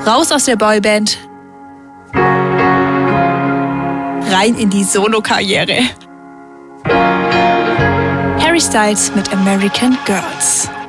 Raus aus der Boyband. Rein in die Solo-Karriere. Harry Styles mit American Girls.